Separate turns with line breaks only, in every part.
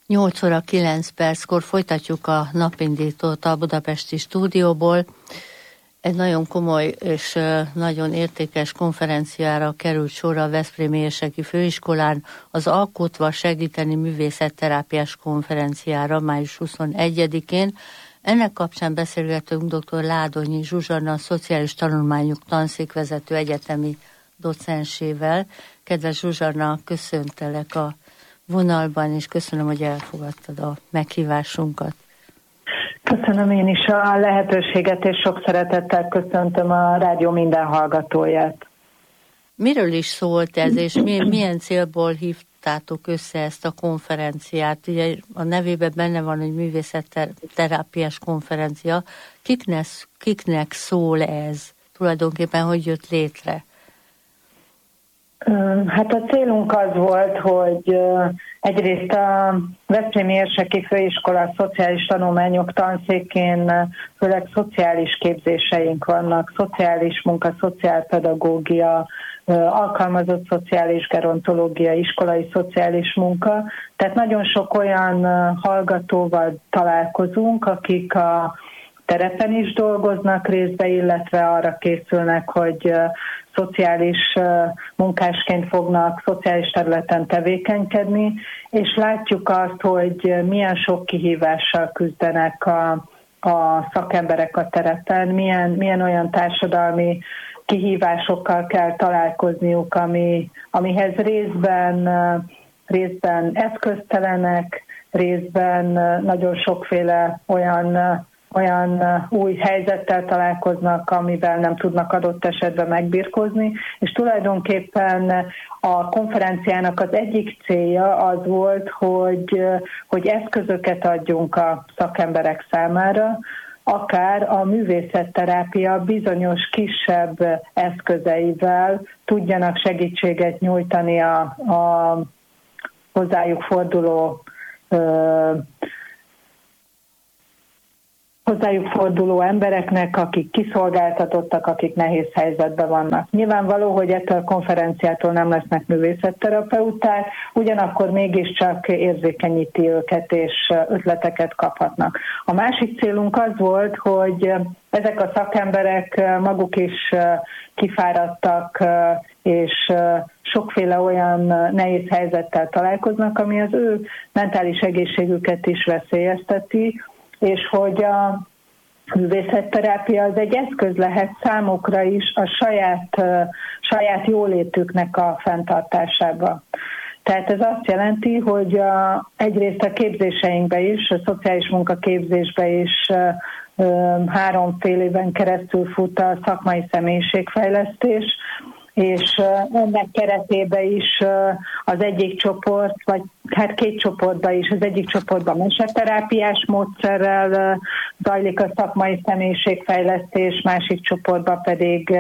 8 óra 9 perckor folytatjuk a napindítót a budapesti stúdióból. Egy nagyon komoly és nagyon értékes konferenciára került sor a Veszprémi Érseki Főiskolán, az Alkotva segíteni művészetterápiás konferenciára május 21-én. Ennek kapcsán beszélgetünk dr. Ládonyi Zsuzsanna, szociális tanulmányok tanszékvezető egyetemi docensével. Kedves Zsuzsanna, köszöntelek a vonalban, és köszönöm, hogy elfogadtad a meghívásunkat.
Köszönöm én is a lehetőséget, és sok szeretettel köszöntöm a rádió minden hallgatóját.
Miről is szólt ez, és milyen célból hívtátok össze ezt a konferenciát? Ugye a nevében benne van, hogy művészetterápiás konferencia. Kiknek szól ez? Tulajdonképpen hogy jött létre?
Hát a célunk az volt, hogy egyrészt a Veszprémi Érseki Főiskola szociális tanulmányok tanszékén főleg szociális képzéseink vannak, szociális munka, szociálpedagógia, alkalmazott szociális gerontológia, iskolai szociális munka. Tehát nagyon sok olyan hallgatóval találkozunk, akik a terepen is dolgoznak részbe, illetve arra készülnek, hogy szociális munkásként fognak szociális területen tevékenykedni, és látjuk azt, hogy milyen sok kihívással küzdenek a szakemberek a terepen, milyen olyan társadalmi kihívásokkal kell találkozniuk, amihez részben eszköztelenek, részben nagyon sokféle olyan új helyzettel találkoznak, amivel nem tudnak adott esetben megbirkózni, és tulajdonképpen a konferenciának az egyik célja az volt, hogy eszközöket adjunk a szakemberek számára, akár a művészetterápia bizonyos kisebb eszközeivel tudjanak segítséget nyújtani a hozzájuk forduló embereknek, akik kiszolgáltatottak, akik nehéz helyzetben vannak. Nyilvánvaló, hogy ettől a konferenciától nem lesznek művészetterapeuták, ugyanakkor mégiscsak érzékenyíti őket, és ötleteket kaphatnak. A másik célunk az volt, hogy ezek a szakemberek maguk is kifáradtak, és sokféle olyan nehéz helyzettel találkoznak, ami az ő mentális egészségüket is veszélyezteti, és hogy a művészetterápia az egy eszköz lehet számukra is a saját jólétüknek a fenntartásába. Tehát ez azt jelenti, hogy egyrészt a képzéseinkben is, a szociális munkaképzésben is 3 fél éven keresztül fut a szakmai személyiségfejlesztés, és ennek keretében is az egyik csoport, vagy hát 2 csoportban is, az egyik csoportban meseterápiás módszerrel zajlik a szakmai személyiségfejlesztés, másik csoportban pedig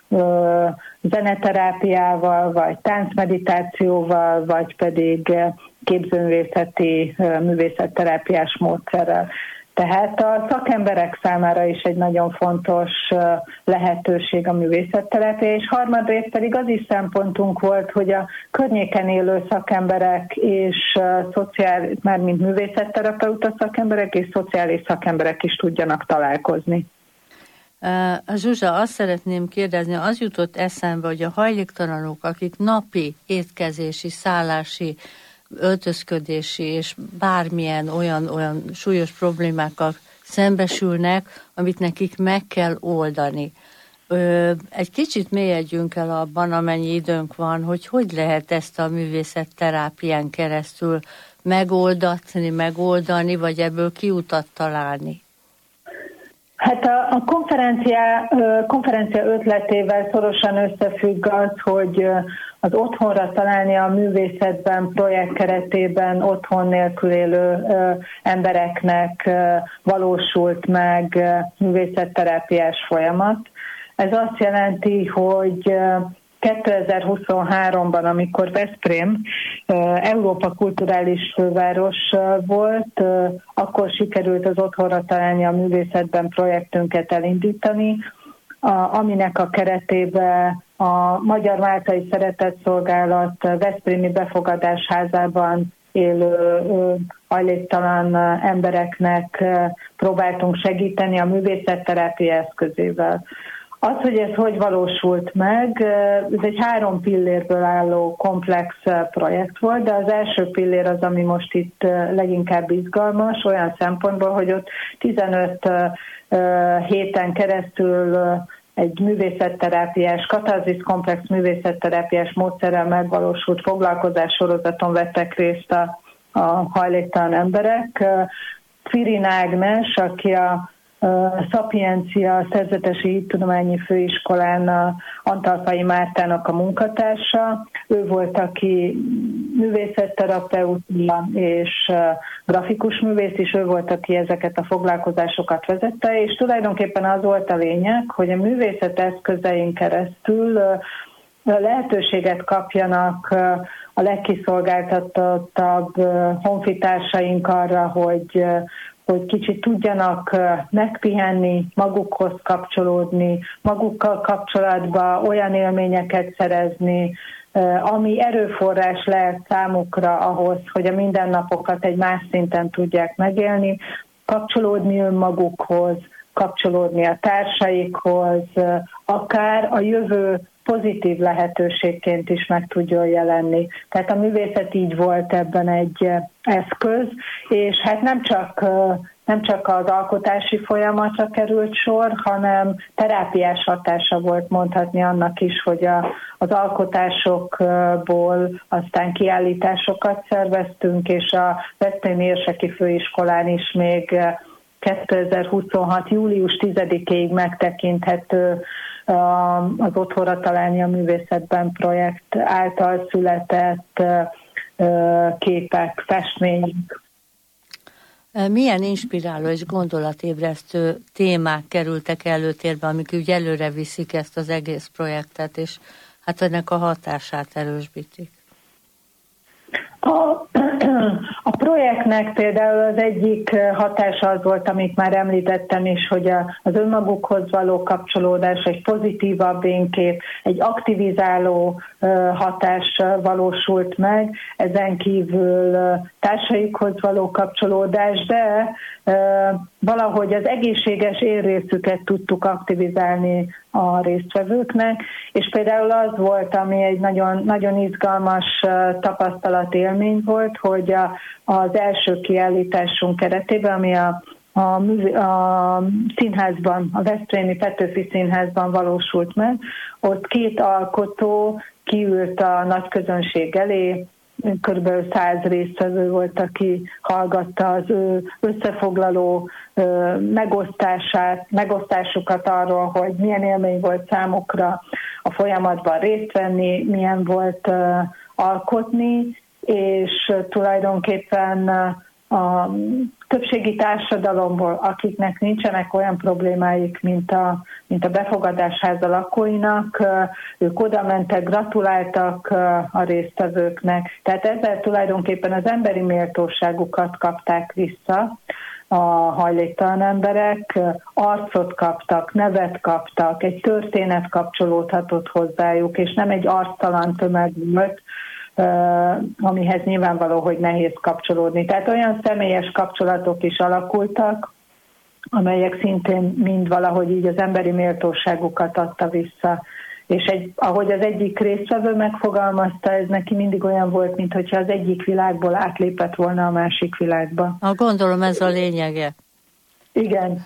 zeneterápiával, vagy táncmeditációval, vagy pedig képzőművészeti művészetterápiás módszerrel. Tehát a szakemberek számára is egy nagyon fontos lehetőség a művészetterápia, és harmadrészt pedig az is szempontunk volt, hogy a környéken élő szakemberek és mármint művészetterapeuta szakemberek és szociális szakemberek is tudjanak találkozni.
Zsuzsa, azt szeretném kérdezni, az jutott eszembe, hogy a hajléktalanok, akik napi étkezési, szállási, öltözködési és bármilyen olyan súlyos problémákkal szembesülnek, amit nekik meg kell oldani. Egy kicsit mélyedjünk el abban, amennyi időnk van, hogy lehet ezt a művészetterápián keresztül megoldani, vagy ebből kiutat találni?
Hát a konferencia ötletével szorosan összefügg az, hogy az otthonra találni a művészetben projekt keretében otthon nélkül élő embereknek valósult meg művészetterápiás folyamat. Ez azt jelenti, hogy 2023-ban, amikor Veszprém Európa kulturális főváros volt, akkor sikerült az otthonra találni a művészetben projektünket elindítani, aminek a keretében a Magyar Máltai Szeretetszolgálat Veszprémi Befogadásházában élő hajléktalan embereknek próbáltunk segíteni a művészetterápia eszközével. Az, hogy ez hogy valósult meg, ez egy 3 pillérből álló komplex projekt volt, de az első pillér az, ami most itt leginkább izgalmas, olyan szempontból, hogy ott 15 héten keresztül egy művészetterápiás, katarzis komplex művészetterápiás módszerrel megvalósult foglalkozás sorozaton vettek részt a hajléktalan emberek. Kvirin Ágnes, aki a Szapiencia Szerzetesi Hittudományi Főiskolán a Antalfai Mártának a munkatársa. Ő volt, aki művészetterapeuta és grafikus művész is, ő volt, aki ezeket a foglalkozásokat vezette, és tulajdonképpen az volt a lényeg, hogy a művészet eszközein keresztül lehetőséget kapjanak a legkiszolgáltatottabb honfitársaink arra, hogy kicsit tudjanak megpihenni, magukhoz kapcsolódni, magukkal kapcsolatban olyan élményeket szerezni, ami erőforrás lehet számukra ahhoz, hogy a mindennapokat egy más szinten tudják megélni, kapcsolódni önmagukhoz, kapcsolódni a társaikhoz, akár a jövő pozitív lehetőségként is meg tudjon jelenni. Tehát a művészet így volt ebben egy eszköz, és hát nem csak az alkotási folyamatra került sor, hanem terápiás hatása volt mondhatni annak is, hogy az alkotásokból aztán kiállításokat szerveztünk, és a Veszprémi Érseki Főiskolán is még 2026. július 10-ig megtekinthető az Otthonra találni a művészetben projekt által született képek, festmények.
Milyen inspiráló és gondolatébresztő témák kerültek előtérbe, amik úgy előre viszik ezt az egész projektet, és hát ennek a hatását erősítik?
A projektnek például az egyik hatása az volt, amit már említettem is, hogy az önmagukhoz való kapcsolódás, egy pozitívabb énkép, egy aktivizáló hatás valósult meg, ezen kívül társaikhoz való kapcsolódás, de valahogy az egészséges érrészüket tudtuk aktivizálni a résztvevőknek, és például az volt, ami egy nagyon, nagyon izgalmas tapasztalat élmény volt, hogy az első kiállításunk keretében, ami a színházban, a Veszprémi Petőfi Színházban valósult meg, ott 2 alkotó kiült a nagy közönség elé, kb. 100 résztvevő volt, aki hallgatta az ő összefoglaló megosztásukat arról, hogy milyen élmény volt számukra a folyamatban részt venni, milyen volt alkotni, és tulajdonképpen a többségi társadalomból, akiknek nincsenek olyan problémáik, mint a befogadásháza lakóinak, ők oda mentek, gratuláltak a résztvevőknek. Tehát ezzel tulajdonképpen az emberi méltóságukat kapták vissza a hajléktalan emberek, arcot kaptak, nevet kaptak, egy történet kapcsolódhatott hozzájuk, és nem egy arctalan tömeg volt, amihez nyilvánvaló, hogy nehéz kapcsolódni. Tehát olyan személyes kapcsolatok is alakultak, amelyek szintén mind valahogy így az emberi méltóságukat adta vissza. És ahogy az egyik résztvevő megfogalmazta, ez neki mindig olyan volt, mintha az egyik világból átlépett volna a másik világba.
Gondolom ez a lényege.
Igen.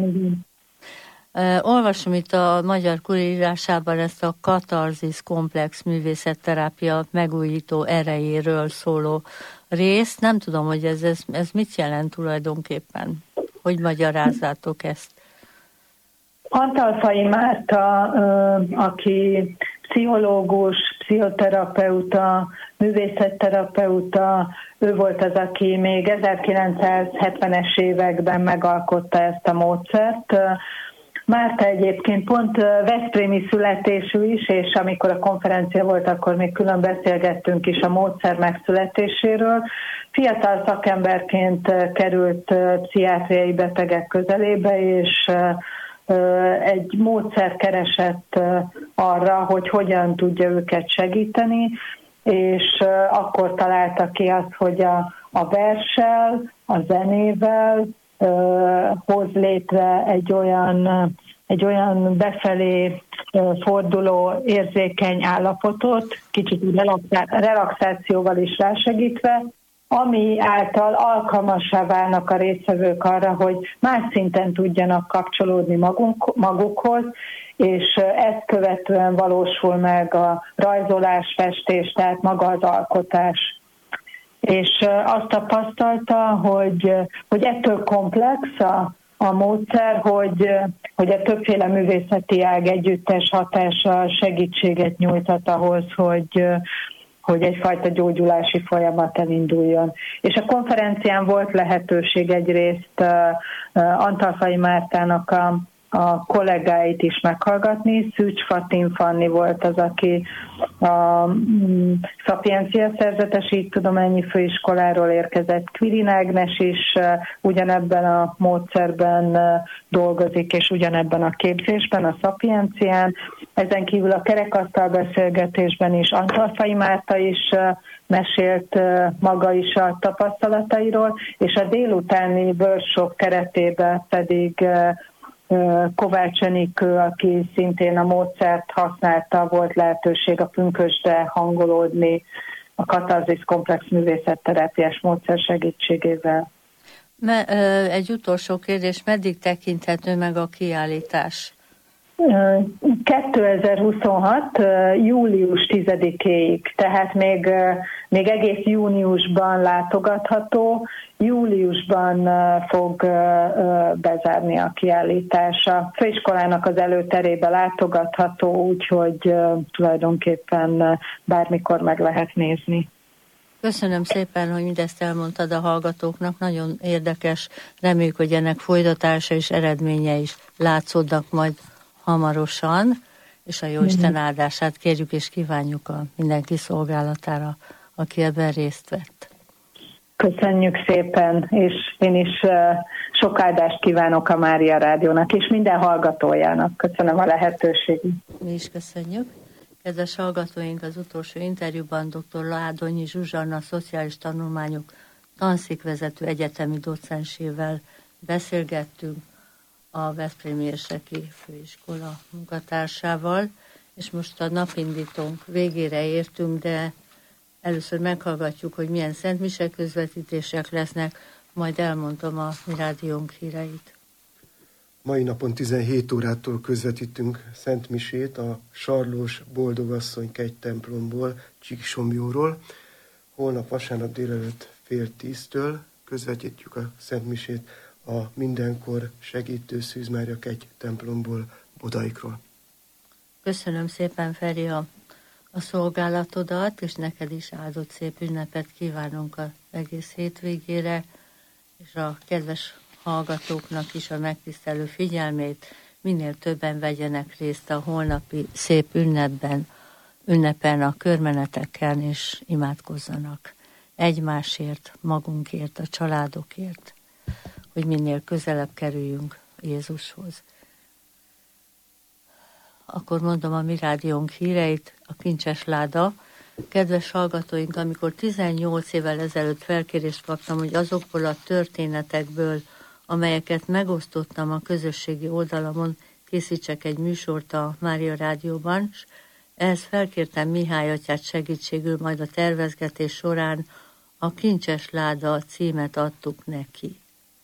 Olvasom itt a Magyar Kurír írásában ezt a katarzis komplex művészetterápia megújító erejéről szóló részt. Nem tudom, hogy ez mit jelent tulajdonképpen. Hogy magyarázzátok ezt?
Antalfai Márta, aki pszichológus, pszichoterapeuta, művészetterapeuta, ő volt az, aki még 1970-es években megalkotta ezt a módszert. Márta egyébként pont veszprémi születésű is, és amikor a konferencia volt, akkor még külön beszélgettünk is a módszer megszületéséről. Fiatal szakemberként került pszichiátriai betegek közelébe, és egy módszer keresett arra, hogy hogyan tudja őket segíteni, és akkor találta ki azt, hogy a verssel, a zenével hoz létre egy olyan befelé forduló érzékeny állapotot, kicsit relaxációval is rásegítve, ami által alkalmassá válnak a résztvevők arra, hogy más szinten tudjanak kapcsolódni magukhoz, és ezt követően valósul meg a rajzolás, festés, tehát maga az alkotás. És azt tapasztalta, hogy ettől komplex a módszer, hogy a többféle művészeti ág együttes hatása segítséget nyújthat ahhoz, hogy egyfajta gyógyulási folyamat elinduljon. És a konferencián volt lehetőség egyrészt Antalfai Mártának a kollégáit is meghallgatni. Szűcs Fatin Fanni volt az, aki a Szapiencia Szerzetes Tudományi Főiskoláról érkezett. Kvirin Ágnes is ugyanebben a módszerben dolgozik, és ugyanebben a képzésben, a Szapiencián. Ezen kívül a kerekasztal beszélgetésben is Antalfai Márta is mesélt maga is a tapasztalatairól, és a délutáni workshop keretében pedig Kovács Enikő, aki szintén a módszert használta, volt lehetőség a pünkösdre hangolódni a katarzis komplex művészetterápiás módszer segítségével.
Egy utolsó kérdés, meddig tekinthető meg a kiállítás?
2026. július 10-éig, tehát még egész júniusban látogatható, júliusban fog bezárni a kiállítás. A főiskolának az előterébe látogatható, úgyhogy tulajdonképpen bármikor meg lehet nézni.
Köszönöm szépen, hogy mindezt elmondtad a hallgatóknak, nagyon érdekes, reméljük, hogy ennek folytatása és eredménye is látszódnak majd hamarosan, és a Jóisten áldását kérjük és kívánjuk a mindenki szolgálatára, aki ebben részt vett.
Köszönjük szépen, és én is sok áldást kívánok a Mária Rádiónak, és minden hallgatójának. Köszönöm a lehetőséget.
Mi is köszönjük. Kedves hallgatóink, az utolsó interjúban dr. Ládonyi Zsuzsanna, szociális tanulmányok tanszékvezető egyetemi docensével beszélgettünk, a Veszprémi Érseki Főiskola munkatársával, és most a napindítónk végére értünk, de először meghallgatjuk, hogy milyen szentmise közvetítések lesznek, majd elmondom a mi rádiónk híreit.
Mai napon 17 órától közvetítünk szentmisét a Sarlós Boldogasszony kegytemplomból, Csíksomjóról. Holnap vasárnap délelőtt 9:30 közvetítjük a szentmisét a Mindenkor Segítő Szűz Mária kegytemplomból, Bodaikról.
Köszönöm szépen, Feri, a szolgálatodat, és neked is áldott szép ünnepet kívánunk az egész hétvégére, és a kedves hallgatóknak is a megtisztelő figyelmét, minél többen vegyenek részt a holnapi szép ünnepen a körmeneteken, és imádkozzanak egymásért, magunkért, a családokért, hogy minél közelebb kerüljünk Jézushoz. Akkor mondom a mi rádiónk híreit, a Kincses Láda. Kedves hallgatóink, amikor 18 évvel ezelőtt felkérést kaptam, hogy azokból a történetekből, amelyeket megosztottam a közösségi oldalamon, készítsek egy műsort a Mária Rádióban, és ehhez felkértem Mihály atyát segítségül, majd a tervezgetés során a Kincses Láda címet adtuk neki.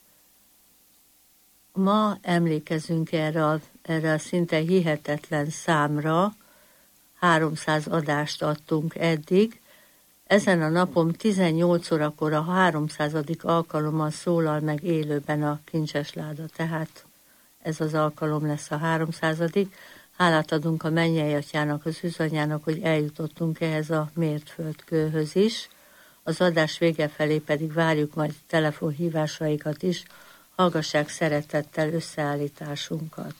Ma emlékezünk erre a szinte hihetetlen számra, 300 adást adtunk eddig. Ezen a napon 18 órakor a 300. alkalommal szólal meg élőben a Kincses Láda, tehát ez az alkalom lesz a 300. Hálát adunk a Mennyei Atyának, az Üzanyának, hogy eljutottunk ehhez a mértföldkőhöz is. Az adás vége felé pedig várjuk majd telefonhívásaikat is, hallgassák szeretettel összeállításunkat.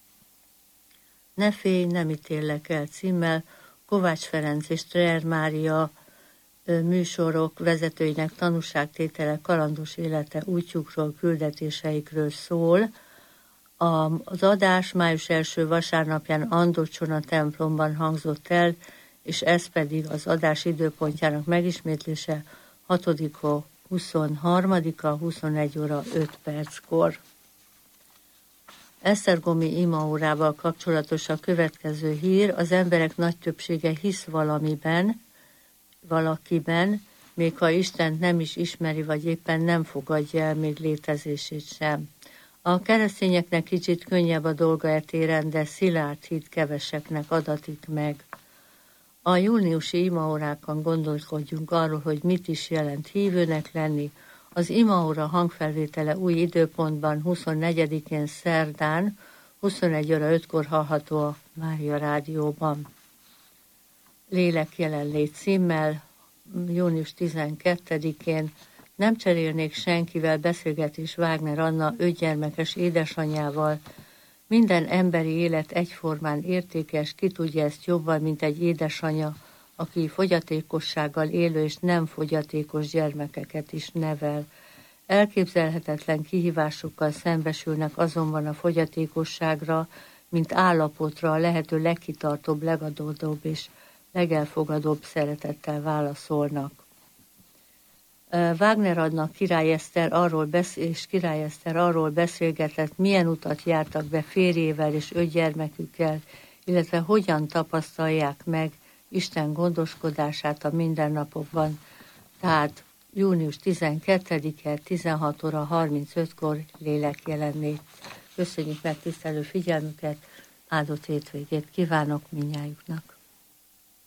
Ne félj, nem ítélek el címmel Kovács Ferenc és Treer Mária műsorok vezetőinek tanúságtétele kalandos élete útjukról, küldetéseikről szól. Az adás május 1. vasárnapján Andocson a templomban hangzott el, és ez pedig az adás időpontjának megismétlése 6. hó 23-a 21 óra 5 perckor. Esztergomi imaórával kapcsolatos a következő hír: az emberek nagy többsége hisz valakiben, még ha Istent nem is ismeri, vagy éppen nem fogadja el még létezését sem. A keresztényeknek kicsit könnyebb a dolga etéren, de szilárd hit keveseknek adatik meg. A júniusi imaórákon gondolkodjunk arról, hogy mit is jelent hívőnek lenni. Az imaóra hangfelvétele új időpontban 24-én szerdán 21 óra 5-kor hallható a Mária Rádióban. Lélek jelenlét címmel június 12-én nem cserélnék senkivel beszélgetés Wagner Anna 5 gyermekes édesanyjával. Minden emberi élet egyformán értékes, ki tudja ezt jobban, mint egy édesanya, aki fogyatékossággal élő és nem fogyatékos gyermekeket is nevel. Elképzelhetetlen kihívásokkal szembesülnek azonban a fogyatékosságra, mint állapotra a lehető legkitartóbb, legadódóbb és legelfogadóbb szeretettel válaszolnak. Wagner Anna Király Eszter arról beszélgetett, milyen utat jártak be férjével és 5 gyermekükkel, illetve hogyan tapasztalják meg Isten gondoskodását a mindennapokban. Tehát június 12-e 16 óra 35-kor lélek jelenlét. Köszönjük megtisztelő figyelmüket, áldott hétvégét kívánok mindnyájuknak!